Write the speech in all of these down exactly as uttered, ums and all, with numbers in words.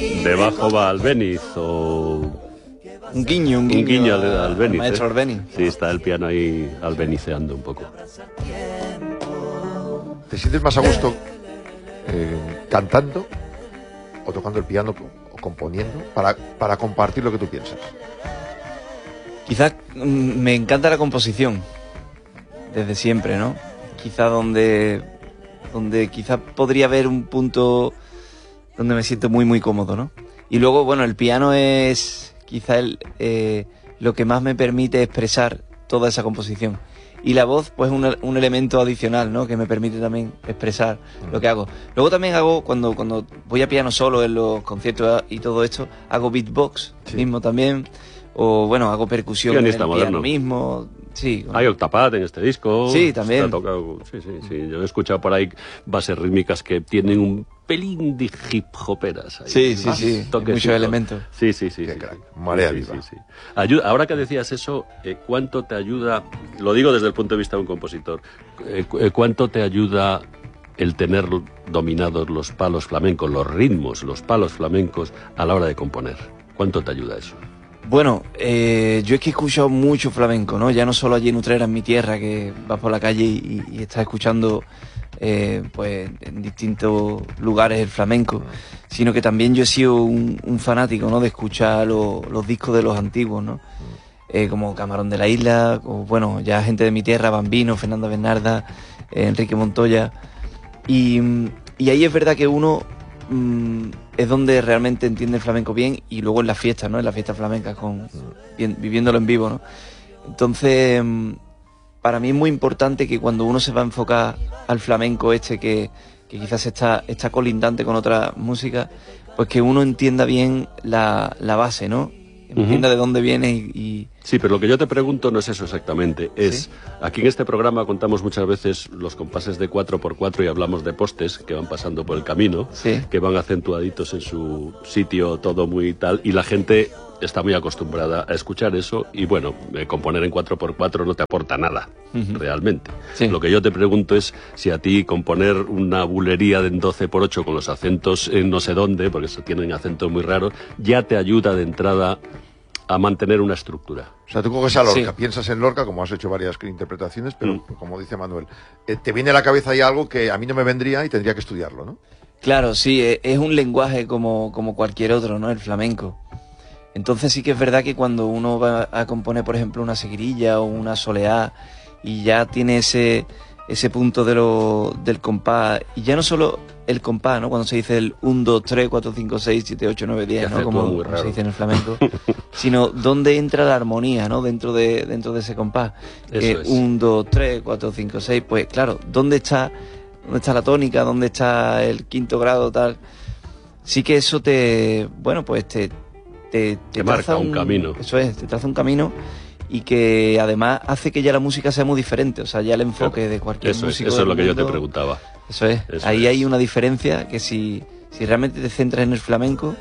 Debajo va Albéniz o... Un guiño, un guiño, un guiño al, al Albéniz, maestro ¿eh? Albéniz. Sí, está el piano ahí albeniceando un poco. ¿Te sientes más a gusto eh, cantando o tocando el piano o componiendo para, para compartir lo que tú piensas? Quizás mm, me encanta la composición, desde siempre, ¿no? Quizá donde, donde quizás podría haber un punto donde me siento muy, muy cómodo, ¿no? Y luego, bueno, el piano es quizá el, eh, lo que más me permite expresar toda esa composición. Y la voz, pues, un, un elemento adicional, ¿no? Que me permite también expresar lo que hago. Luego también hago, cuando, cuando voy a piano solo en los conciertos y todo esto, hago beatbox sí. mismo también. O, bueno, hago percusión en el piano moderno. mismo. Sí. Hay octapad en este disco. Sí, también. Tocado, sí, sí, sí. Yo he escuchado por ahí bases rítmicas que tienen un pelín de hip hoperas. Ahí. Sí, sí, sí. Muchos elementos. Sí, sí, sí. Qué sí, crack. sí. Marea sí, viva. Sí, sí. Ayuda, ahora que decías eso, eh, ¿cuánto te ayuda? Lo digo desde el punto de vista de un compositor. Eh, ¿Cuánto te ayuda el tener dominados los palos flamencos, los ritmos, los palos flamencos a la hora de componer? ¿Cuánto te ayuda eso? Bueno, eh, yo es que he escuchado mucho flamenco, ¿no? Ya no solo allí en Utrera, en mi tierra, que vas por la calle y, y estás escuchando, eh, pues, en distintos lugares el flamenco, sino que también yo he sido un, un fanático, ¿no? De escuchar lo, los discos de los antiguos, ¿no? Eh, como Camarón de la Isla, o, bueno, ya gente de mi tierra, Bambino, Fernanda Bernarda, eh, Enrique Montoya. Y, y ahí es verdad que uno... Mmm, es donde realmente entiende el flamenco bien, y luego en las fiestas, ¿no? En las fiestas flamencas, con, bien, viviéndolo en vivo, ¿no? Entonces, para mí es muy importante que cuando uno se va a enfocar al flamenco este, que, que quizás está, está colindante con otra música, pues que uno entienda bien la, la base, ¿no? Entienda uh-huh. de dónde viene y, y... Sí, pero lo que yo te pregunto no es eso exactamente. Es, ¿sí? Aquí en este programa contamos muchas veces los compases de cuatro por cuatro y hablamos de postes que van pasando por el camino, sí. que van acentuaditos en su sitio, todo muy tal, y la gente está muy acostumbrada a escuchar eso y, bueno, eh, componer en cuatro por cuatro no te aporta nada, uh-huh. realmente. Sí. Lo que yo te pregunto es si a ti componer una bulería de doce por ocho con los acentos en no sé dónde, porque eso tienen acentos muy raros, ya te ayuda de entrada a mantener una estructura. O sea, tú coges a Lorca, sí. piensas en Lorca, como has hecho varias interpretaciones, pero mm. como dice Manuel, eh, te viene a la cabeza ahí algo que a mí no me vendría y tendría que estudiarlo, ¿no? Claro, sí, es un lenguaje como, como cualquier otro, ¿no? El flamenco. Entonces sí que es verdad que cuando uno va a componer, por ejemplo, una seguirilla o una soleá, y ya tiene ese, ese punto de lo, del compás, y ya no solo el compás, ¿no? Cuando se dice el uno, dos, tres, cuatro, cinco, seis, siete, ocho, nueve, diez, ¿no? Como, como se dice en el flamenco. Sino dónde entra la armonía, ¿no? Dentro de, dentro de ese compás. Eso es. uno, dos, tres, cuatro, cinco, seis, pues claro, ¿dónde está, dónde está la tónica? ¿Dónde está el quinto grado, tal? Sí que eso te, bueno, pues te... Te, te, te marca un, un camino. Eso es, te traza un camino y que además hace que ya la música sea muy diferente, o sea, ya el enfoque de cualquier eso músico. Es, eso es lo que mundo, yo te preguntaba. Eso es, eso ahí es. Hay una diferencia que si, si realmente te centras en el flamenco,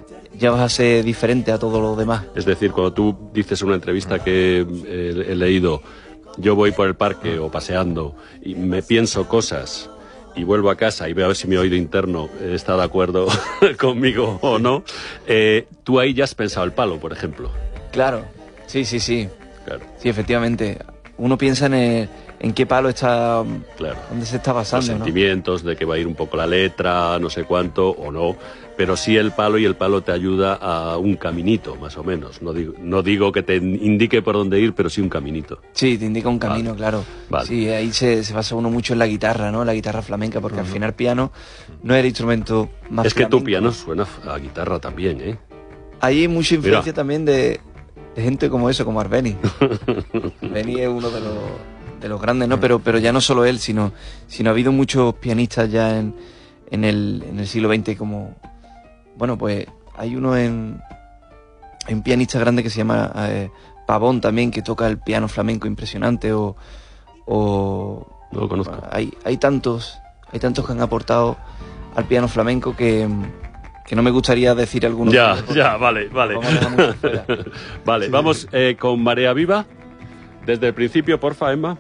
ya vas a ser diferente a todo lo demás. Es decir, cuando tú dices en una entrevista que eh, he leído, yo voy por el parque o paseando y me pienso cosas y vuelvo a casa y veo a ver si mi oído interno está de acuerdo conmigo o no, eh, tú ahí ya has pensado el palo, por ejemplo. Claro, sí, sí, sí. Claro. Sí, efectivamente. Uno piensa en, el, en qué palo está, claro. dónde se está basando, los sentimientos, ¿no? De que va a ir un poco la letra, no sé cuánto, o no, pero sí el palo, y el palo te ayuda a un caminito, más o menos. No digo, no digo que te indique por dónde ir, pero sí un caminito. Sí, te indica un camino, vale. Claro. Vale. Sí, ahí se, se basa uno mucho en la guitarra, ¿no? La guitarra flamenca, porque uh-huh. al final piano no es el instrumento más Es que flamenco. tu piano suena a guitarra también, ¿eh? Hay mucha influencia Mira. también de, de gente como eso, como Arbeni. Arbeni es uno de los, de los grandes, ¿no? Pero, pero ya no solo él, sino, sino ha habido muchos pianistas ya en, en, el, en el siglo veinte como... Bueno, pues hay uno en... Hay un pianista grande que se llama eh, Pavón también, que toca el piano flamenco impresionante, o... o no lo conozco. Hay, hay tantos, hay tantos que han aportado al piano flamenco que... que no me gustaría decir algunos. Ya, ya, vale, vale. Vamos, vale, sí, vamos eh, con Marea Viva. Desde el principio, porfa, Emma.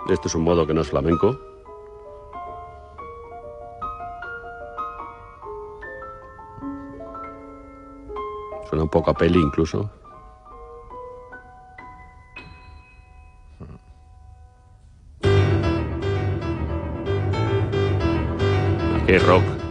Este es un modo que no es flamenco. Suena un poco a peli incluso. Aquí hay rock.